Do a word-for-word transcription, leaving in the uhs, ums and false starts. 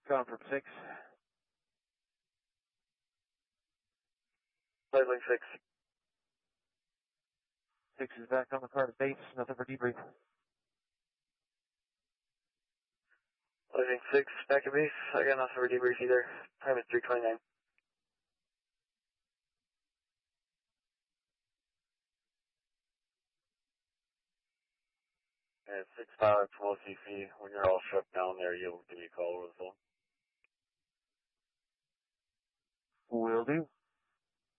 Gone from six. Flight link six. Six is back on the car to base, nothing for debrief. Flight link six, back at base. I got nothing for debrief either. Time is three twenty-nine. And six pilot from O C C, when you're all shut down there, you'll give me a call over the phone. Will do.